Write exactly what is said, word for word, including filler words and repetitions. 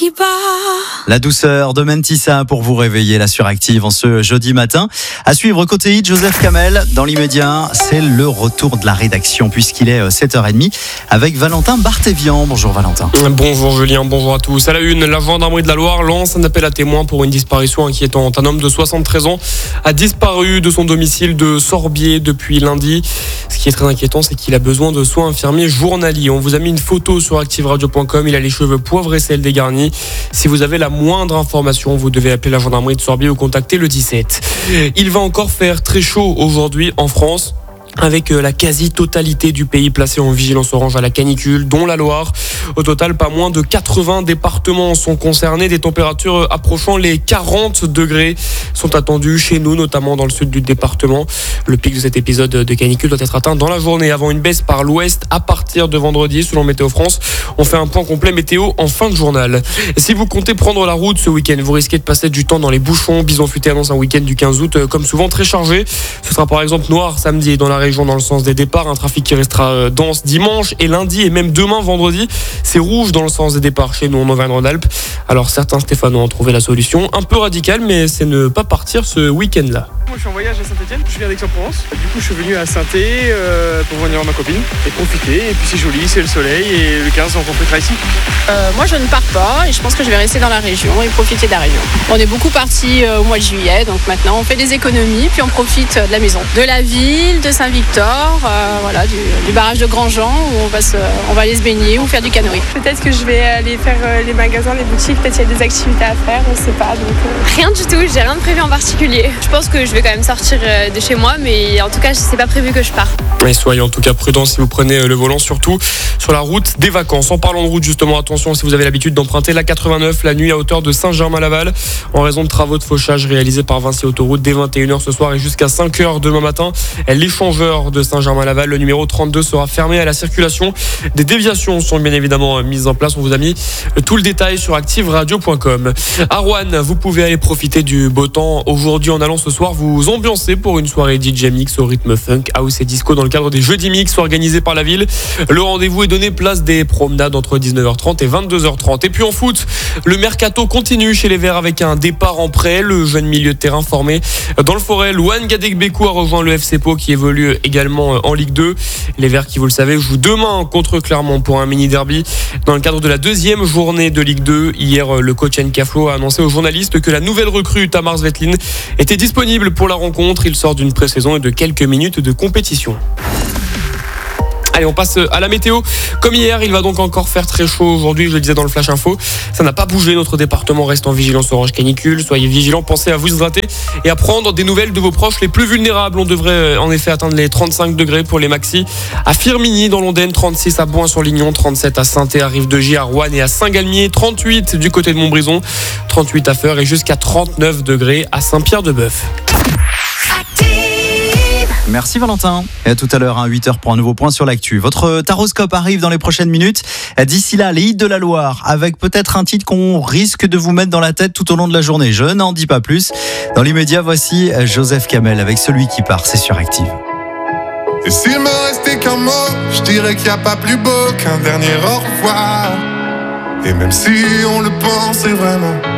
Zanzibar. La douceur de Mentissa pour vous réveiller, la suractive en ce jeudi matin. À suivre côté hit, Joseph Kamel. Dans l'immédiat, c'est le retour de la rédaction puisqu'il est sept heures trente avec Valentin Barthévian. Bonjour Valentin. Bonjour Julien, bonjour à tous. À la une, la gendarmerie de la Loire lance un appel à témoins pour une disparition inquiétante. Un homme de soixante-treize ans a disparu de son domicile de Sorbier depuis lundi. Ce qui est très inquiétant, c'est qu'il a besoin de soins infirmiers journaliers. On vous a mis une photo sur active radio point com. Il a les cheveux poivre et sel dégarnis. Si vous avez la moindre information, vous devez appeler la gendarmerie de Sorbier ou contacter le dix-sept. Il va encore faire très chaud aujourd'hui en France, avec la quasi-totalité du pays placé en vigilance orange à la canicule, dont la Loire. Au total, pas moins de quatre-vingts départements sont concernés. Des températures approchant les quarante degrés sont attendues chez nous, notamment dans le sud du département. Le pic de cet épisode de canicule doit être atteint dans la journée, avant une baisse par l'ouest à partir de vendredi, selon Météo France. On fait un point complet météo en fin de journal. Si vous comptez prendre la route ce week-end, vous risquez de passer du temps dans les bouchons. Bison Futé annonce un week-end du quinze août, comme souvent, très chargé. Ce sera par exemple noir samedi dans la région dans le sens des départs, un trafic qui restera dense dimanche et lundi et même demain vendredi. C'est rouge dans le sens des départs chez nous en Auvergne-Rhône-Alpes. Alors certains Stéphanois ont trouvé la solution, un peu radicale, mais c'est ne pas partir ce week-end-là. Moi je suis en voyage à Saint-Etienne, je viens d'Aix-en-Provence. Du coup je suis venu à Saint-Étienne euh, pour venir voir ma copine et profiter. Et puis c'est joli, c'est le soleil et le quinze on rencontrera ici. Euh, moi je ne pars pas et je pense que je vais rester dans la région et profiter de la région. On est beaucoup partis euh, au mois de juillet, donc maintenant on fait des économies puis on profite de la maison. De la ville, de Saint-Victor, euh, voilà, du, du barrage de Grandjean où on va, se, on va aller se baigner ou faire du canoë. Peut-être que je vais aller faire euh, les magasins, les boutiques, peut-être qu'il y a des activités à faire, on ne sait pas. Donc, euh... Rien du tout, j'ai rien de prévu en particulier. Je pense que je vais quand même sortir de chez moi, mais en tout cas, c'est pas prévu que je pars. Et soyez en tout cas prudents si vous prenez le volant, surtout sur la route des vacances. En parlant de route, justement, attention si vous avez l'habitude d'emprunter la quatre-vingt-neuf la nuit à hauteur de Saint-Germain-Laval, en raison de travaux de fauchage réalisés par Vinci Autoroute dès vingt et une heures ce soir et jusqu'à cinq heures demain matin. L'échangeur de Saint-Germain-Laval, le numéro trente-deux, sera fermé à la circulation. Des déviations sont bien évidemment mises en place. On vous a mis tout le détail sur active radio point com. À Roanne, vous pouvez aller profiter du beau temps aujourd'hui en allant ce soir vous ambiancer pour une soirée D J mix au rythme funk, house et disco dans le cadre des Jeudis Mix organisés par la ville. Le rendez-vous est donné place des promenades entre dix-neuf heures trente et vingt-deux heures trente. Et puis en foot, le mercato continue chez les Verts avec un départ en prêt. Le jeune milieu de terrain formé dans le Forêt, Louane Gadegbekou a rejoint le F C Pau qui évolue également en Ligue deux. Les Verts qui, vous le savez, jouent demain contre Clermont pour un mini-derby dans le cadre de la deuxième journée de Ligue deux. Hier, le coach Nkaflo a annoncé aux journalistes que la nouvelle recrue Tamar Svetlin était disponible pour la rencontre. Il sort d'une pré-saison et de quelques minutes de compétition. Allez, on passe à la météo. Comme hier, il va donc encore faire très chaud aujourd'hui, je le disais dans le Flash Info. Ça n'a pas bougé, notre département reste en vigilance orange canicule. Soyez vigilants, pensez à vous hydrater et à prendre des nouvelles de vos proches les plus vulnérables. On devrait en effet atteindre les trente-cinq degrés pour les maxi. À Firminy, dans l'Ondaine, trente-six à Boin-sur-Lignon, trente-sept à Saint-Thé, à Rive-de-Gier, à Roanne et à Saint-Galmier, trente-huit du côté de Montbrison, trente-huit à Feurs et jusqu'à trente-neuf degrés à Saint-Pierre-de-Bœuf. Merci Valentin. Et à tout à l'heure, à huit heures pour un nouveau point sur l'actu. Votre taroscope arrive dans les prochaines minutes. D'ici là, les hits de la Loire, avec peut-être un titre qu'on risque de vous mettre dans la tête tout au long de la journée. Je n'en dis pas plus. Dans l'immédiat, voici Joseph Kamel avec Celui qui part, c'est sur Active. Et s'il me restait qu'un mot, je dirais qu'il n'y a pas plus beau qu'un dernier au revoir. Et même si on le pensait vraiment,